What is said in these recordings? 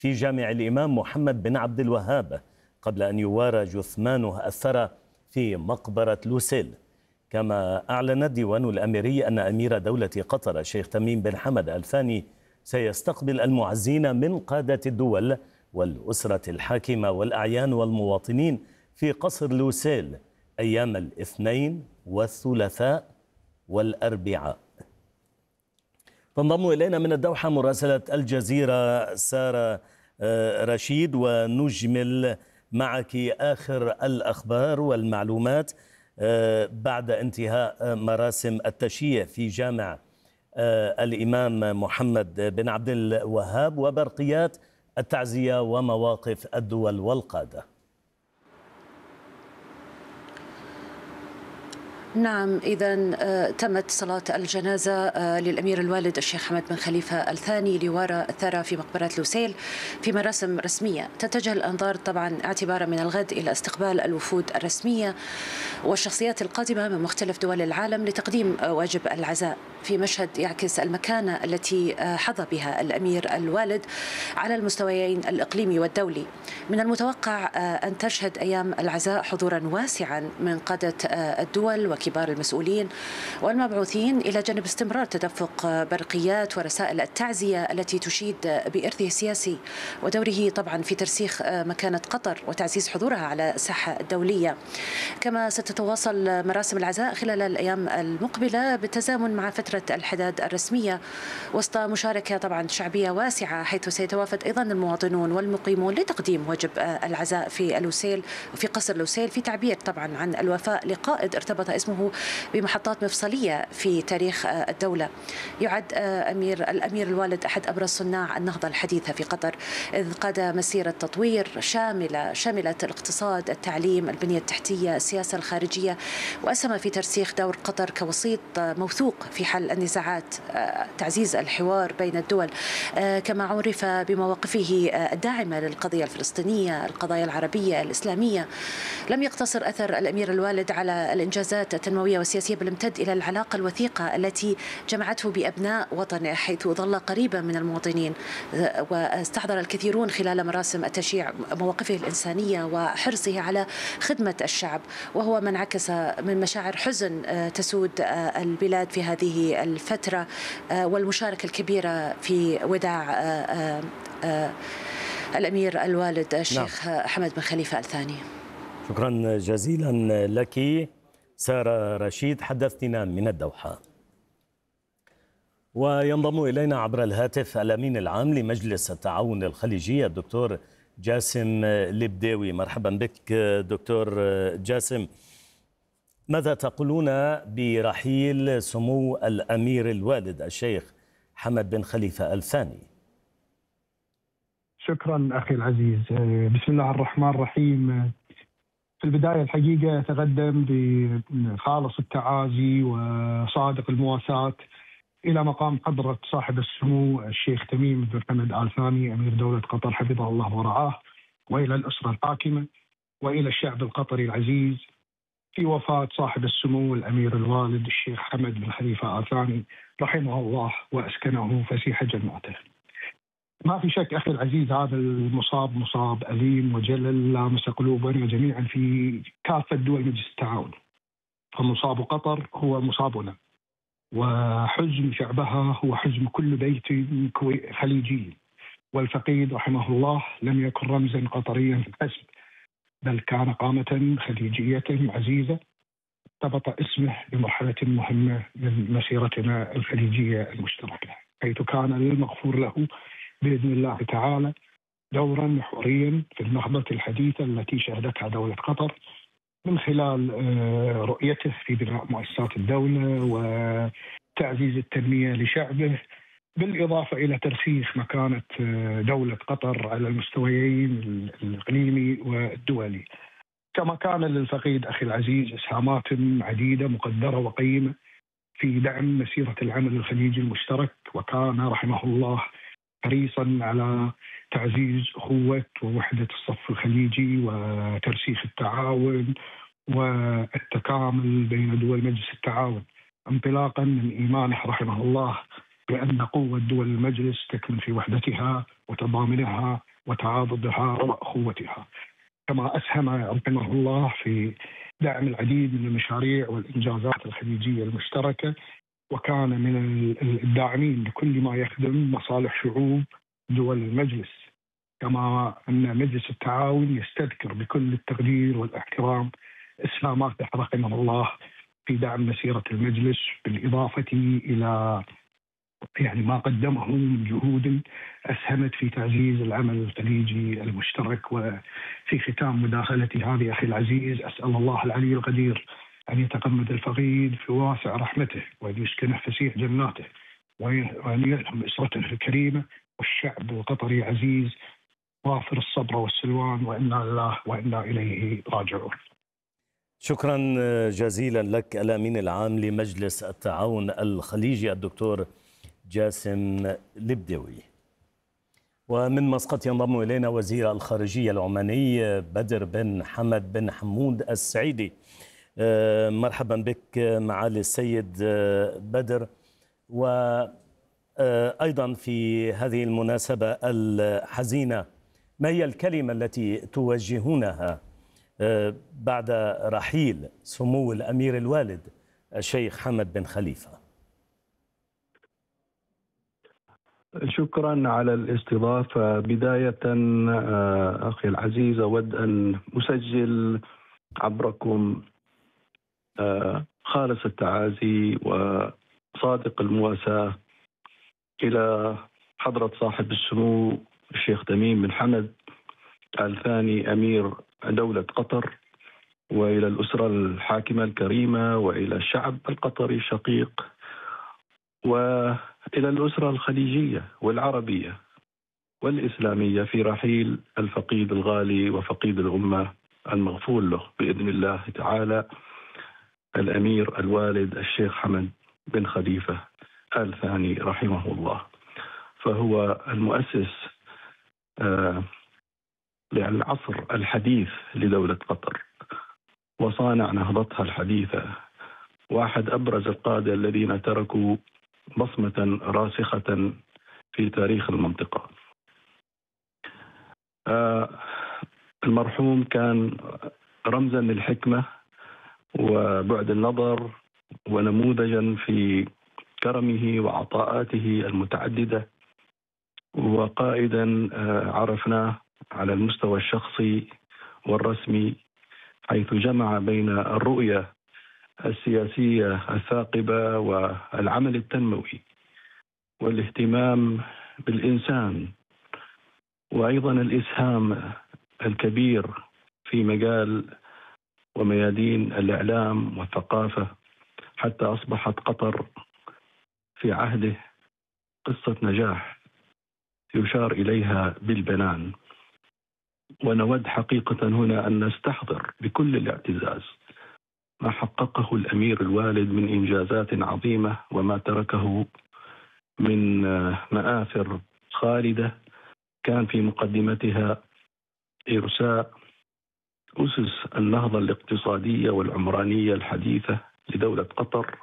في جامع الإمام محمد بن عبد الوهاب قبل أن يوارى جثمانه الثرى في مقبرة لوسيل. كما أعلن الديوان الأميري أن أمير دولة قطر الشيخ تميم بن حمد آل ثاني سيستقبل المعزين من قادة الدول والأسرة الحاكمة والأعيان والمواطنين في قصر لوسيل أيام الاثنين والثلاثاء والأربعاء. تنضم إلينا من الدوحة مراسلة الجزيرة سارة رشيد، ونجمل معك آخر الأخبار والمعلومات بعد انتهاء مراسم التشييع في جامع الإمام محمد بن عبد الوهاب وبرقيات التعزية ومواقف الدول والقادة. نعم، إذا تمت صلاة الجنازة للأمير الوالد الشيخ حمد بن خليفة آل ثاني ليوارى الثرى في مقبرة لوسيل في مراسم رسمية. تتجه الأنظار طبعا اعتبارا من الغد إلى استقبال الوفود الرسمية والشخصيات القادمة من مختلف دول العالم لتقديم واجب العزاء في مشهد يعكس المكانة التي حظى بها الأمير الوالد على المستويين الإقليمي والدولي. من المتوقع أن تشهد أيام العزاء حضورا واسعا من قادة الدول وكبار المسؤولين والمبعوثين، إلى جانب استمرار تدفق برقيات ورسائل التعزية التي تشيد بإرثه السياسي ودوره طبعا في ترسيخ مكانة قطر وتعزيز حضورها على الساحة الدولية. كما ستتواصل مراسم العزاء خلال الأيام المقبلة بالتزامن مع فترة الحداد الرسمية وسط مشاركة طبعا شعبية واسعة، حيث سيتوافد أيضا المواطنون والمقيمون لتقديم واجب العزاء في لوسيل وفي قصر لوسيل، في تعبير طبعا عن الوفاء لقائد ارتبط اسمه بمحطات مفصلية في تاريخ الدولة. يعد الأمير الوالد أحد أبرز صناع النهضة الحديثة في قطر، إذ قاد مسيرة تطوير شملت الاقتصاد، التعليم، البنية التحتية، السياسة الخارجية، وأسهم في ترسيخ دور قطر كوسيط موثوق في حل النزاعات، تعزيز الحوار بين الدول. كما عرف بمواقفه الداعمة للقضية الفلسطينية، القضايا العربية الإسلامية. لم يقتصر أثر الأمير الوالد على الإنجازات التنموية والسياسية، بل امتد إلى العلاقة الوثيقة التي جمعته بأبناء وطنه، حيث ظل قريبا من المواطنين. واستحضر الكثيرون خلال مراسم التشييع مواقفه الإنسانية وحرصه على خدمة الشعب، وهو من عكس من مشاعر حزن تسود البلاد في هذه الفترة والمشاركة الكبيرة في وداع الأمير الوالد الشيخ حمد بن خليفة آل ثاني. شكرا جزيلا لك سارة رشيد، حدثتنا من الدوحة. وينضم إلينا عبر الهاتف الأمين العام لمجلس التعاون الخليجي الدكتور جاسم لبداوي. مرحبا بك دكتور جاسم. ماذا تقولون برحيل سمو الأمير الوالد الشيخ حمد بن خليفة آل ثاني؟ شكرا أخي العزيز. بسم الله الرحمن الرحيم. في البداية الحقيقة أتقدم بخالص التعازي وصادق المواساة إلى مقام حضرة صاحب السمو الشيخ تميم بن حمد آل ثاني أمير دولة قطر حفظه الله ورعاه، وإلى الأسرة الحاكمة وإلى الشعب القطري العزيز في وفاة صاحب السمو الأمير الوالد الشيخ حمد بن خليفة آل ثاني رحمه الله وأسكنه فسيح جناته. ما في شك أخي العزيز هذا المصاب مصاب أليم وجلل لامس قلوبنا جميعا في كافة دول مجلس التعاون، فمصاب قطر هو مصابنا، وحزن شعبها هو حزن كل بيت خليجي، والفقيد رحمه الله لم يكن رمزا قطريا حسب، بل كان قامة خليجية عزيزة ارتبط اسمه بمرحلة مهمة من مسيرتنا الخليجية المشتركة، حيث كان للمغفور له بإذن الله تعالى دورا محوريا في النهضة الحديثة التي شهدتها دولة قطر من خلال رؤيته في بناء مؤسسات الدولة وتعزيز التنمية لشعبه، بالإضافة إلى ترسيخ مكانة دولة قطر على المستويين الإقليمي والدولي. كما كان للفقيد أخي العزيز إسهامات عديدة مقدرة وقيمة في دعم مسيرة العمل الخليجي المشترك، وكان رحمه الله حريصا على تعزيز أخوة ووحدة الصف الخليجي وترسيخ التعاون والتكامل بين دول مجلس التعاون، انطلاقا من إيمانه رحمه الله بأن قوة دول المجلس تكمن في وحدتها وتضامنها وتعاضدها وأخوتها. كما أسهم رحمه الله في دعم العديد من المشاريع والإنجازات الخليجية المشتركة، وكان من الداعمين لكل ما يخدم مصالح شعوب دول المجلس. كما أن مجلس التعاون يستذكر بكل التقدير والاحترام إسهاماته رحمه الله في دعم مسيرة المجلس، بالإضافة إلى ما قدمه من جهود أسهمت في تعزيز العمل الخليجي المشترك. وفي ختام مداخلتي هذه أخي العزيز، أسأل الله العلي القدير أن يتغمد الفقيد في واسع رحمته، وأن يسكنه فسيح جناته، وأن يلهم أسرته الكريمة والشعب القطري عزيز وافر الصبر والسلوان، وإنا لله وإنا إليه راجعون. شكرا جزيلا لك الأمين العام لمجلس التعاون الخليجي الدكتور جاسم البدوي. ومن مسقط ينضم إلينا وزير الخارجية العماني بدر بن حمد بن حمود السعيدي. مرحبا بك معالي السيد بدر. وأيضا في هذه المناسبة الحزينة، ما هي الكلمة التي توجهونها بعد رحيل سمو الأمير الوالد الشيخ حمد بن خليفة؟ شكرا على الاستضافة. بداية أخي العزيز، أود أن أسجل عبركم خالص التعازي وصادق المواساة إلى حضرة صاحب السمو الشيخ تميم بن حمد الثاني أمير دولة قطر، وإلى الأسرة الحاكمة الكريمة، وإلى الشعب القطري الشقيق، وإلى الأسرة الخليجية والعربية والإسلامية في رحيل الفقيد الغالي وفقيد الأمة المغفور له بإذن الله تعالى الأمير الوالد الشيخ حمد بن خليفة الثاني رحمه الله. فهو المؤسس للعصر الحديث لدولة قطر، وصانع نهضتها الحديثة، واحد أبرز القادة الذين تركوا بصمة راسخة في تاريخ المنطقة. المرحوم كان رمزا للحكمة وبعد النظر، ونموذجا في كرمه وعطاءاته المتعددة، وقائدا عرفناه على المستوى الشخصي والرسمي، حيث جمع بين الرؤية السياسية الثاقبة والعمل التنموي والاهتمام بالإنسان، وأيضا الإسهام الكبير في مجال وميادين الإعلام والثقافة، حتى أصبحت قطر في عهده قصة نجاح يشار إليها بالبنان. ونود حقيقة هنا أن نستحضر بكل الاعتزاز ما حققه الأمير الوالد من إنجازات عظيمة، وما تركه من مآثر خالدة كان في مقدمتها إرساء أسس النهضة الاقتصادية والعمرانية الحديثة لدولة قطر،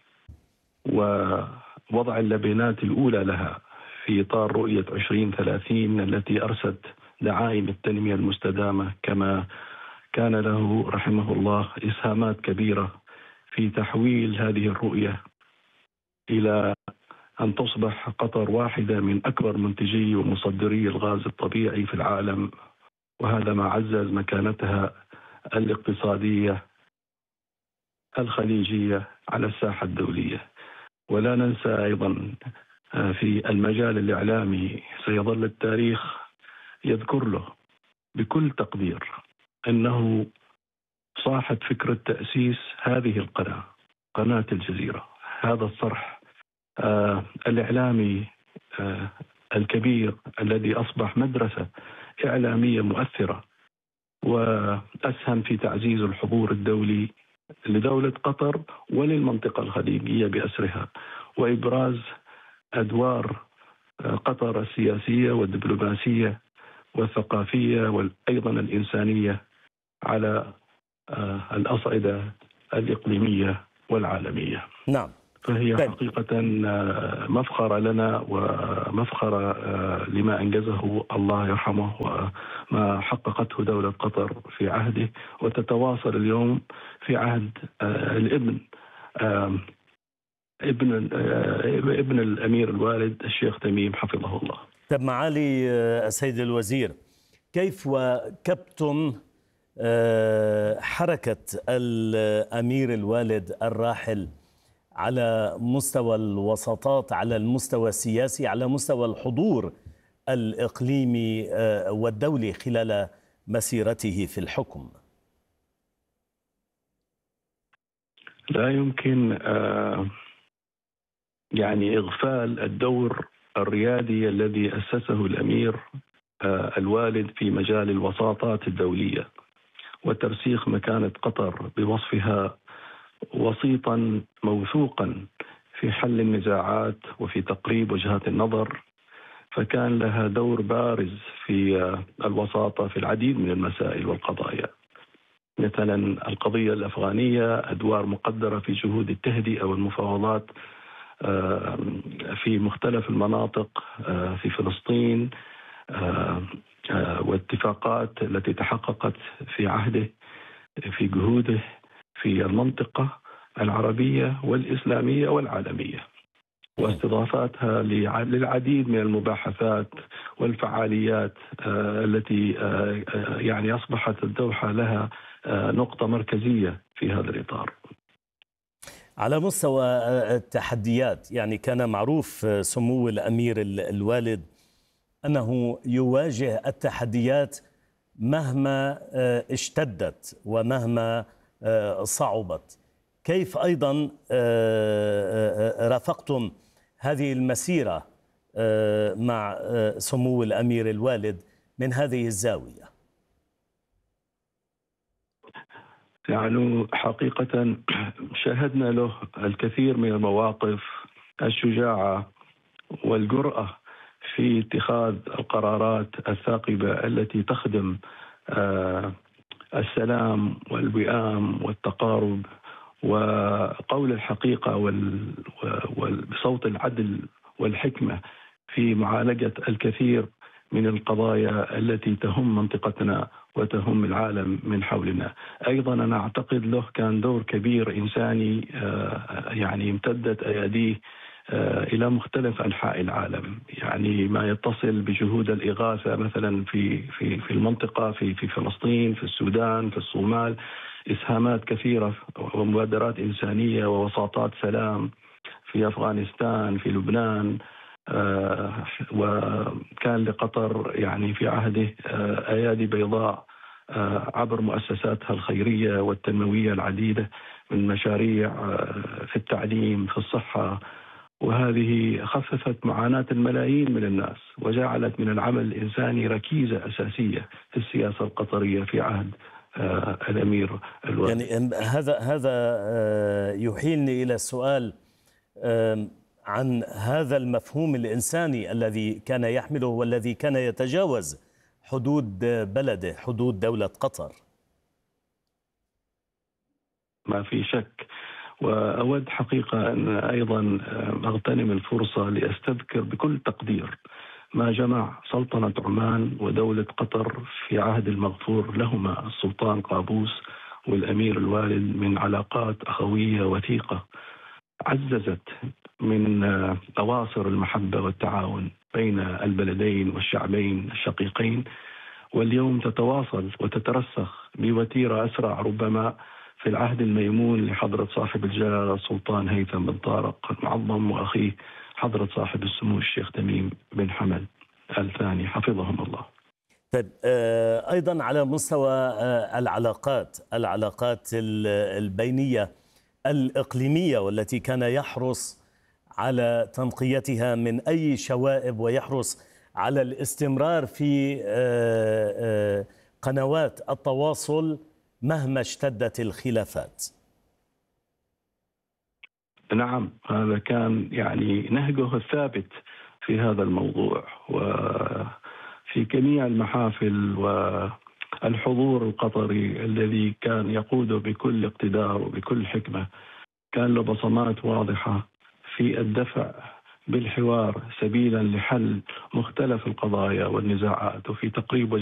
ووضع اللبنات الأولى لها في إطار رؤية 2030 التي أرست دعائم التنمية المستدامة. كما كان له رحمه الله إسهامات كبيرة في تحويل هذه الرؤية إلى أن تصبح قطر واحدة من أكبر منتجي ومصدري الغاز الطبيعي في العالم، وهذا ما عزز مكانتها الاقتصادية الخليجية على الساحة الدولية. ولا ننسى أيضا في المجال الإعلامي سيظل التاريخ يذكر له بكل تقدير أنه صاحب فكرة تأسيس هذه القناة، قناة الجزيرة، هذا الصرح الإعلامي الكبير الذي أصبح مدرسة إعلامية مؤثرة، وأسهم في تعزيز الحضور الدولي لدولة قطر وللمنطقة الخليجية بأسرها، وإبراز أدوار قطر السياسية والدبلوماسية والثقافية وأيضا الإنسانية على الأصعدة الإقليمية والعالمية. نعم. فهي حقيقة مفخرة لنا ومفخرة لما أنجزه الله يرحمه وما حققته دولة قطر في عهده، وتتواصل اليوم في عهد الابن ابن الأمير الوالد الشيخ تميم حفظه الله. طب معالي السيد الوزير، كيف واكبتم حركة الأمير الوالد الراحل على مستوى الوساطات، على المستوى السياسي، على مستوى الحضور الإقليمي والدولي خلال مسيرته في الحكم؟ لا يمكن يعني إغفال الدور الريادي الذي أسسه الأمير الوالد في مجال الوساطات الدولية وترسيخ مكانة قطر بوصفها وسيطا موثوقا في حل النزاعات وفي تقريب وجهات النظر، فكان لها دور بارز في الوساطة في العديد من المسائل والقضايا. مثلا القضية الأفغانية أدوار مقدرة في جهود التهدئة والمفاوضات في مختلف المناطق في فلسطين، والاتفاقات التي تحققت في عهده في جهوده في المنطقة العربية والإسلامية والعالمية، واستضافاتها للعديد من المباحثات والفعاليات التي يعني أصبحت الدوحة لها نقطة مركزية في هذا الإطار. على مستوى التحديات، يعني كان معروف سمو الأمير الوالد أنه يواجه التحديات مهما اشتدت ومهما صعبت. كيف أيضا رافقتم هذه المسيرة مع سمو الأمير الوالد من هذه الزاوية؟ يعني حقيقة شاهدنا له الكثير من المواقف الشجاعة والجرأة في اتخاذ القرارات الثاقبة التي تخدم السلام والوئام والتقارب وقول الحقيقة وبصوت العدل والحكمة في معالجة الكثير من القضايا التي تهم منطقتنا وتهم العالم من حولنا. أيضا أنا أعتقد له كان دور كبير إنساني، يعني امتدت أياديه إلى مختلف أنحاء العالم، يعني ما يتصل بجهود الإغاثة مثلا في المنطقة في فلسطين، في السودان، في الصومال، إسهامات كثيرة ومبادرات إنسانية ووساطات سلام في أفغانستان، في لبنان، وكان لقطر يعني في عهده أيادي بيضاء عبر مؤسساتها الخيرية والتنموية العديدة من مشاريع في التعليم، في الصحة، وهذه خففت معاناة الملايين من الناس وجعلت من العمل الإنساني ركيزة أساسية في السياسة القطرية في عهد الأمير الوالد. يعني هذا يحيلني إلى السؤال عن هذا المفهوم الإنساني الذي كان يحمله والذي كان يتجاوز حدود بلده، حدود دولة قطر. ما في شك، وأود حقيقة أن أيضا أغتنم الفرصة لأستذكر بكل تقدير ما جمع سلطنة عمان ودولة قطر في عهد المغفور لهما السلطان قابوس والأمير الوالد من علاقات أخوية وثيقة عززت من أواصر المحبة والتعاون بين البلدين والشعبين الشقيقين، واليوم تتواصل وتترسخ بوتيرة أسرع ربما في العهد الميمون لحضرة صاحب الجلالة السلطان هيثم بن طارق المعظم وأخيه حضرة صاحب السمو الشيخ تميم بن حمد الثاني حفظهم الله. طيب أيضا على مستوى العلاقات البينية الإقليمية والتي كان يحرص على تنقيتها من أي شوائب ويحرص على الاستمرار في قنوات التواصل مهما اشتدت الخلافات. نعم، هذا كان يعني نهجه الثابت في هذا الموضوع، وفي جميع المحافل والحضور القطري الذي كان يقوده بكل اقتدار وبكل حكمة كان له بصمات واضحة في الدفع بالحوار سبيلا لحل مختلف القضايا والنزاعات، وفي تقريب